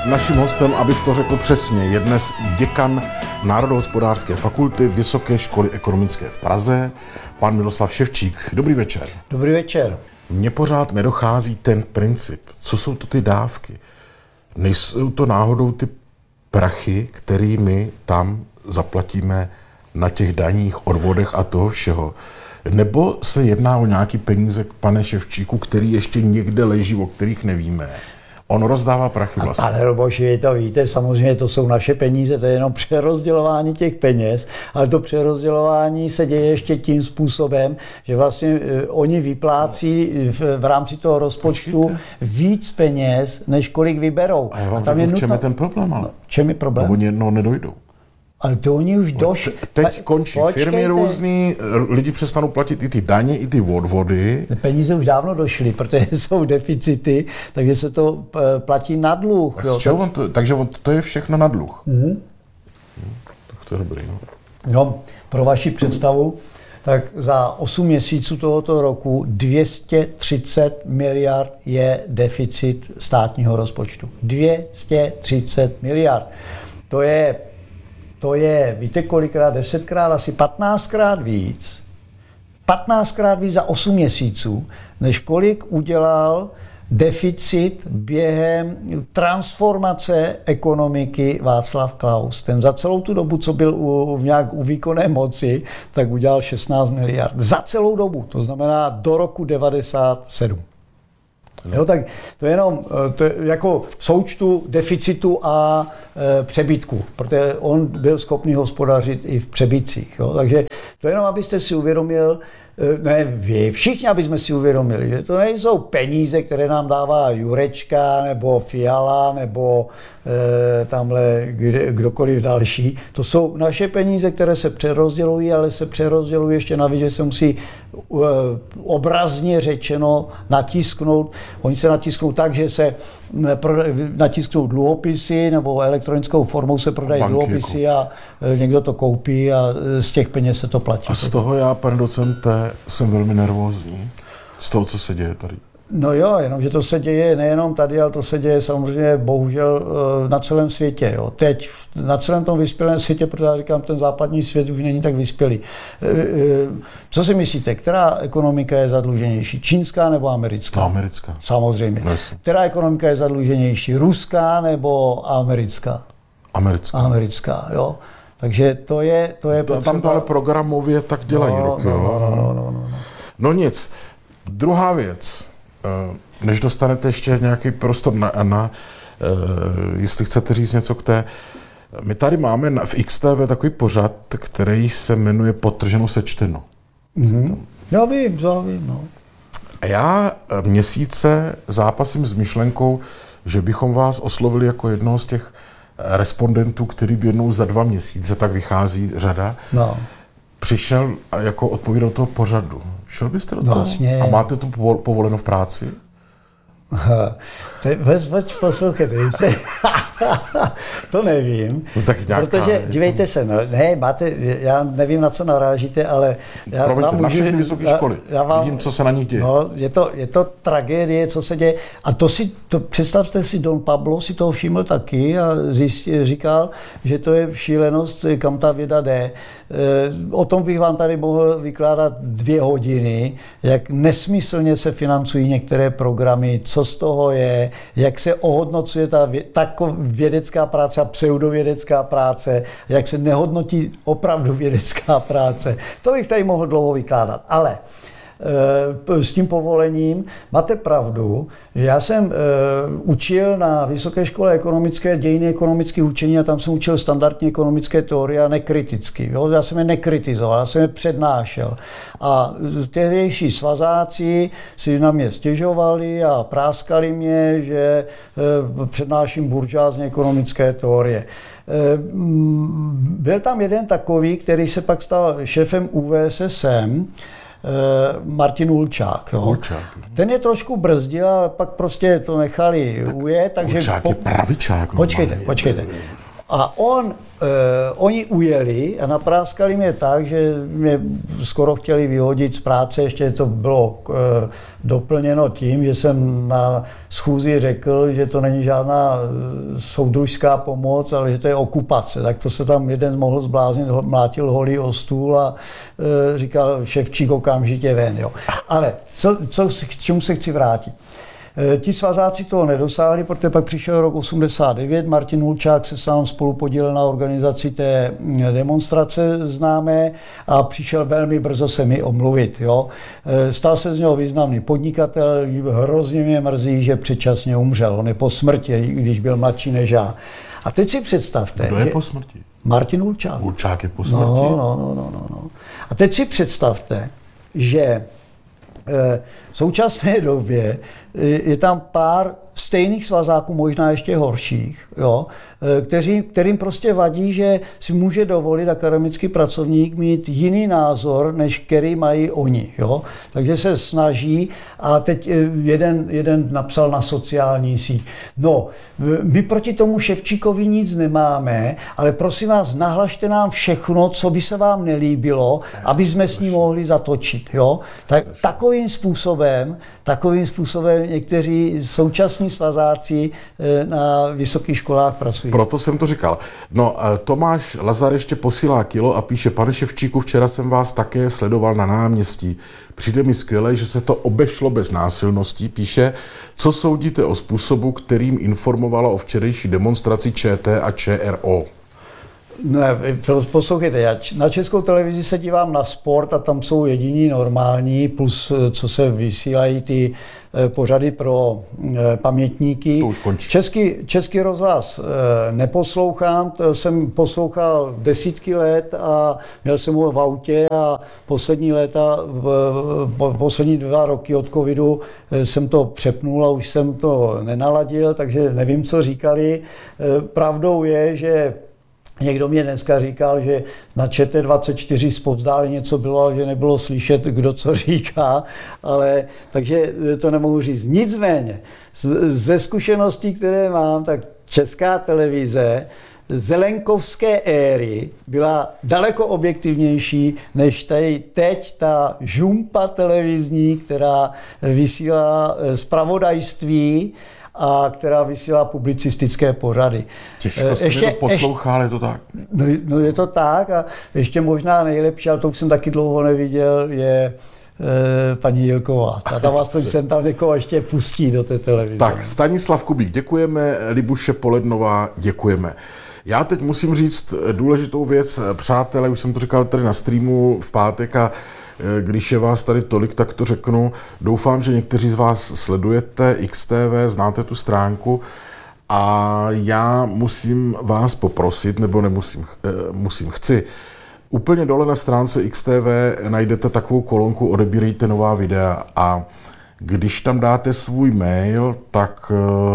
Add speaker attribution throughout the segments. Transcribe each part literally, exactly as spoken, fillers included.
Speaker 1: naším hostem, abych to řekl přesně, je dnes děkan Národohospodářské fakulty Vysoké školy ekonomické v Praze, pan Miroslav Ševčík. Dobrý večer.
Speaker 2: Dobrý večer.
Speaker 1: Mně pořád nedochází ten princip. Co jsou to ty dávky? Nejsou to náhodou ty prachy, které my tam zaplatíme na těch daních, odvodech a toho všeho? Nebo se jedná o nějaký peníze, pane Ševčíku, který ještě někde leží, o kterých nevíme? On rozdává prachy vlastně.
Speaker 2: A pane Roboši, vy to víte, samozřejmě to jsou naše peníze, to je jenom přerozdělování těch peněz, ale to přerozdělování se děje ještě tím způsobem, že vlastně oni vyplácí v, v rámci toho rozpočtu Počkejte. víc peněz, než kolik vyberou.
Speaker 1: A já vám řeknu, v čem je ten problém? Ale?
Speaker 2: V čem je problém?
Speaker 1: No, oni jednou nedojdou.
Speaker 2: Ale to oni už došli.
Speaker 1: Teď končí Počkejte. firmy různý, lidi přestanou platit i ty daně, i ty odvody.
Speaker 2: Peníze už dávno došly, protože jsou deficity, takže se to platí na dluh.
Speaker 1: Tak, jo, on to, takže on, to je všechno na dluh.
Speaker 2: Mm-hmm.
Speaker 1: Tak to je dobrý. No.
Speaker 2: no, pro vaši představu, tak za osm měsíců tohoto roku dvě stě třicet miliard je deficit státního rozpočtu. dvě stě třicet miliard. To je To je, víte kolikrát, desetkrát, asi patnáctkrát víc, patnáctkrát víc za osm měsíců, než kolik udělal deficit během transformace ekonomiky Václav Klaus. Ten za celou tu dobu, co byl u, v nějak u výkonné moci, tak udělal šestnáct miliard. Za celou dobu, to znamená do roku devadesát sedm. Jo, tak to je jenom to je jako v součtu deficitu a e, přebytku, protože on byl schopný hospodařit i v přebytcích. Jo. Takže to je jenom, abyste si uvědomil, ne vy, všichni, aby jsme si uvědomili, že to nejsou peníze, které nám dává Jurečka, nebo Fiala, nebo e, tamhle kde, kdokoliv další. To jsou naše peníze, které se přerozdělují, ale se přerozdělují ještě navíc, že se musí e, obrazně řečeno natisknout. Oni se natisknou tak, že se pro, natisknou dluhopisy, nebo elektronickou formou se prodají Banky, dluhopisy jako. a e, někdo to koupí a z těch peněz se to platí.
Speaker 1: A z toho já, pane docente, jsem velmi nervózní. Z toho, co se děje tady.
Speaker 2: No jo, jenomže to se děje nejenom tady, ale to se děje samozřejmě bohužel na celém světě. Jo. Teď na celém tom vyspělém světě, protože já říkám, ten západní svět už není tak vyspělý. Co si myslíte, která ekonomika je zadluženější? Čínská nebo americká?
Speaker 1: No, americká.
Speaker 2: Samozřejmě.
Speaker 1: Nesu.
Speaker 2: Která ekonomika je zadluženější? Ruská nebo americká?
Speaker 1: Americká.
Speaker 2: Americká, jo. Takže to je, to je
Speaker 1: to, potřeba... Tam to ale programově tak dělají
Speaker 2: no,
Speaker 1: roky,
Speaker 2: no,
Speaker 1: jo.
Speaker 2: No, no, no, no.
Speaker 1: no nic. Druhá věc. Než dostanete ještě nějaký prostor na, na jestli chcete říct něco k té. My tady máme v X T V takový pořad, který se jmenuje Podtrženo sečteno.
Speaker 2: Mm-hmm. Já vím, já vím, no.
Speaker 1: A já měsíce zápasím s myšlenkou, že bychom vás oslovili jako jednoho z těch respondentů, který by jednou za dva měsíce, tak vychází řada, no. přišel a jako odpovídal toho pořadu. Šel byste do toho?
Speaker 2: Vlastně.
Speaker 1: A máte to povoleno v práci?
Speaker 2: Veď, veď poslouchejte, to nevím,
Speaker 1: no tak nějaká,
Speaker 2: protože dívejte se, no, ne, máte, já nevím, na co narážíte, ale já
Speaker 1: Promiňte,
Speaker 2: vám
Speaker 1: na
Speaker 2: můžu,
Speaker 1: všechny vysoké školy, já vám, vidím, co se na nich děje.
Speaker 2: No, je to, je to tragédie, co se děje a to si, to, představte si, Don Pablo si toho všiml taky a zjistil, říkal, že to je šílenost, kam ta věda jde. O tom bych vám tady mohl vykládat dvě hodiny, jak nesmyslně se financují některé programy, co z toho je, jak se ohodnocuje ta vě, vědecká práce a pseudovědecká práce, jak se nehodnotí opravdu vědecká práce. To bych tady mohl dlouho vykládat, ale s tím povolením máte pravdu. Já jsem uh, učil na Vysoké škole ekonomické dějiny ekonomických učení a tam jsem učil standardní ekonomické teorie a nekriticky. Jo? Já jsem je nekritizoval, já jsem je přednášel. A tehdejší svazáci si na mě stěžovali a práskali mě, že uh, přednáším buržoázní ekonomické teorie. Byl tam jeden takový, který se pak stal šéfem U V S S M, Martin Ulčák. Jo.
Speaker 1: Ulčák.
Speaker 2: Ten je trošku brzdil, ale pak prostě to nechali tak ujet. Takže
Speaker 1: Ulčák po... je pravičák.
Speaker 2: Počkejte, počkejte. A on, eh, oni ujeli a napráskali mě tak, že mě skoro chtěli vyhodit z práce, ještě to bylo eh, doplněno tím, že jsem na schůzi řekl, že to není žádná soudružská pomoc, ale že to je okupace. Tak to se tam jeden mohl zbláznit, mlátil holí o stůl a e, říkal Ševčík okamžitě ven. Jo. Ale co, co, k čemu se chci vrátit? E, ti svazáci toho nedosáhli, protože pak přišel rok osmdesát devět, Martin Hulčák se sám spolu podílel na organizaci té demonstrace známé a přišel velmi brzo se mi omluvit. Jo. E, stal se z něho významný podnikatel, hrozně mě mrzí, že předčasně umřel, on je po smrti, když byl mladší než já. A teď si představte.
Speaker 1: Kdo je po smrti?
Speaker 2: Martin Hulčák.
Speaker 1: Hulčák je po smrti?
Speaker 2: No, no, no, no, no. A teď si představte, že v současné době je tam pár stejných svazáků, možná ještě horších, jo, kteří, kterým prostě vadí, že si může dovolit akademický pracovník mít jiný názor, než který mají oni. Jo. Takže se snaží a teď jeden, jeden napsal na sociální síť. No, my proti tomu Ševčíkovi nic nemáme, ale prosím vás, nahlašte nám všechno, co by se vám nelíbilo, aby jsme s ním mohli zatočit. Jo. Tak, takovým způsobem, takovým způsobem někteří současní svazáci na vysokých školách pracují.
Speaker 1: Proto jsem to říkal. No, Tomáš Lazar ještě posílá kilo a píše, pane Ševčíku, včera jsem vás také sledoval na náměstí. Přijde mi skvěle, že se to obešlo bez násilností. Píše, co soudíte o způsobu, kterým informovala o včerejší demonstraci ČT a ČRO?
Speaker 2: Ne, poslouchejte, já na Českou televizi se dívám na sport a tam jsou jediní normální, plus co se vysílají ty pořady pro pamětníky.
Speaker 1: To už končí.
Speaker 2: Český, český rozhlas neposlouchám, to jsem poslouchal desítky let a měl jsem ho v autě a poslední léta, poslední dva roky od covidu jsem to přepnul a už jsem to nenaladil, takže nevím, co říkali. Pravdou je, že někdo mě dneska říkal, že na ČT dvacet čtyři zpovzdálí něco bylo, ale že nebylo slyšet, kdo co říká, ale takže to nemohu říct. Nicméně, ze zkušeností, které mám, tak Česká televize zelenkovské éry byla daleko objektivnější než tady teď ta žumpa televizní, která vysílá zpravodajství a která vysílá publicistické pořady.
Speaker 1: Těžko se ještě, to poslouchá, ale je to tak.
Speaker 2: No, no je to tak a ještě možná nejlepší, ale to už jsem taky dlouho neviděl, je e, paní Jilková. A tam aspoň jsem tam někoho ještě pustí do té televize.
Speaker 1: Tak, Stanislav Kubík, děkujeme, Libuše Polednová, děkujeme. Já teď musím říct důležitou věc, přátelé, už jsem to říkal tady na streamu v pátek a když je vás tady tolik, tak to řeknu. Doufám, že někteří z vás sledujete X T V, znáte tu stránku a já musím vás poprosit, nebo nemusím, musím, chci. Úplně dole na stránce X T V najdete takovou kolonku Odebírejte nová videa a když tam dáte svůj mail, tak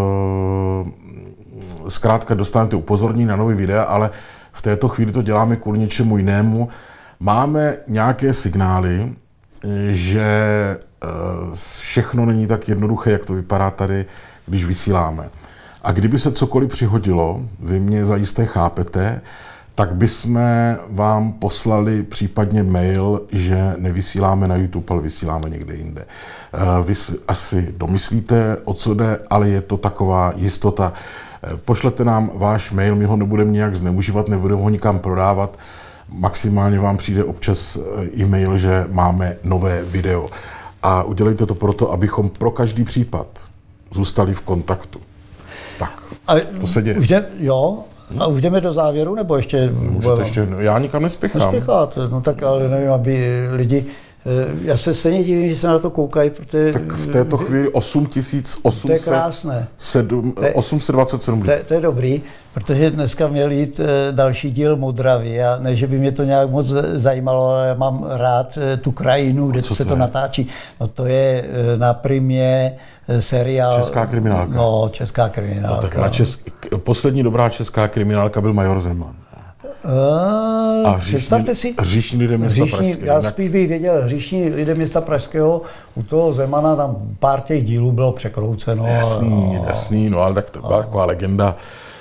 Speaker 1: zkrátka dostanete upozornění na nový videa, ale v této chvíli to děláme kvůli něčemu jinému. Máme nějaké signály, že všechno není tak jednoduché, jak to vypadá tady, když vysíláme. A kdyby se cokoliv přihodilo, vy mě zajisté chápete, tak bychom vám poslali případně mail, že nevysíláme na YouTube, ale vysíláme někde jinde. Vy asi domyslíte, o co jde, ale je to taková jistota. Pošlete nám váš mail, my ho nebudeme nějak zneužívat, nebudeme ho nikam prodávat. Maximálně vám přijde občas e-mail, že máme nové video. A udělejte to proto, abychom pro každý případ zůstali v kontaktu. Tak, to se děje.
Speaker 2: Už jde, jo, a už jdeme do závěru, nebo ještě?
Speaker 1: Můžete ještě, já nikam nespěchám.
Speaker 2: Nespěchat, no tak ale nevím, aby lidi, já se stejně divím, že se na to koukají, protože...
Speaker 1: Tak v této chvíli osm tisíc osm set dvacet sedm
Speaker 2: to, to je dobrý, protože dneska měl jít další díl Modravy a ne, že by mě to nějak moc zajímalo, ale já mám rád tu krajinu, kde se to, to natáčí. No to je na Primě seriál...
Speaker 1: Česká kriminálka.
Speaker 2: No, Česká kriminálka. No,
Speaker 1: tak na česk... Poslední dobrá česká kriminálka byl Major Zeman.
Speaker 2: A představte si,
Speaker 1: hříšní lidé města
Speaker 2: hříšní,
Speaker 1: Pražského.
Speaker 2: Já spíš bych věděl, hříšní lidé města Pražského, u toho Zemana tam pár těch dílů bylo překrouceno.
Speaker 1: Jasný, a, jasný, no ale tak to byla taková legenda.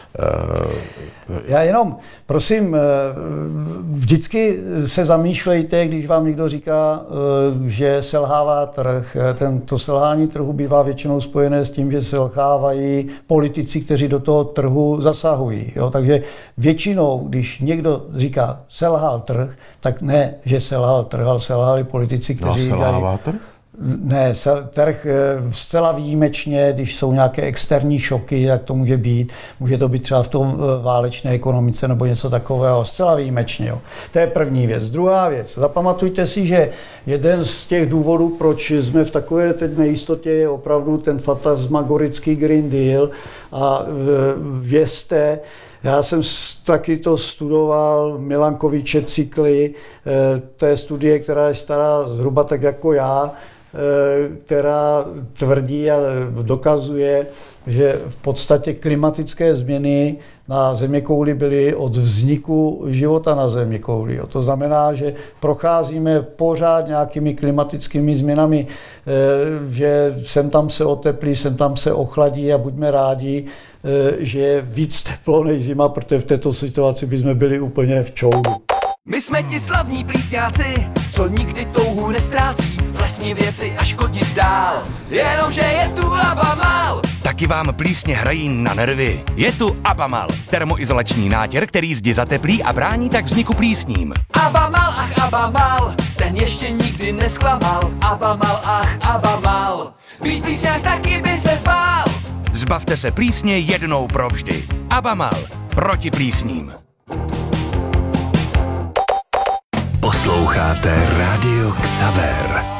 Speaker 2: Já jenom, prosím, vždycky se zamýšlejte, když vám někdo říká, že selhává trh. Tento selhání trhu bývá většinou spojené s tím, že selhávají politici, kteří do toho trhu zasahují. Jo? Takže většinou, když někdo říká selhal trh, tak ne, že selhal trh, ale selhali politici, kteří...
Speaker 1: No a selhává trh?
Speaker 2: Ne, trh zcela výjimečně, když jsou nějaké externí šoky, tak to může být. Může to být třeba v tom válečné ekonomice nebo něco takového, zcela výjimečně. Jo. To je první věc. Druhá věc, zapamatujte si, že jeden z těch důvodů, proč jsme v takové teď nejistotě, je opravdu ten fantasmagorický Green Deal a vězte, já jsem taky to studoval, Milankoviče cykly, té studie, která je stará zhruba tak jako já, která tvrdí a dokazuje, že v podstatě klimatické změny na zeměkouli byly od vzniku života na zeměkouli. To znamená, že procházíme pořád nějakými klimatickými změnami, že sem tam se oteplí, sem tam se ochladí a buďme rádi, že je víc teplo než zima, protože v této situaci bychom byli úplně v čoudu.
Speaker 3: My jsme ti slavní plísňáci, co nikdy touhu nestrácí, lesní věci a škodit dál, jenomže je tu Abamal.
Speaker 4: Taky vám plísně hrají na nervy. Je tu Abamal, termoizolační nátěr, který zdi zateplí a brání tak vzniku plísním.
Speaker 3: Abamal, ach Abamal, ten ještě nikdy nesklamal. Abamal, ach Abamal, být plísňák taky by se zbál.
Speaker 4: Zbavte se plísně jednou provždy. Abamal, proti plísním.
Speaker 5: Posloucháte Rádio Xaver.